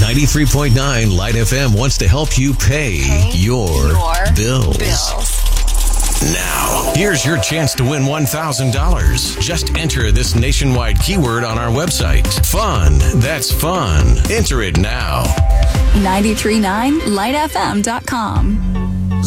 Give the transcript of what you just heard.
93.9 Light FM wants to help you pay your bills. Now, here's your chance to win $1,000. Just enter this nationwide keyword on our website. Fun. That's fun. Enter it now. 93.9lightfm.com.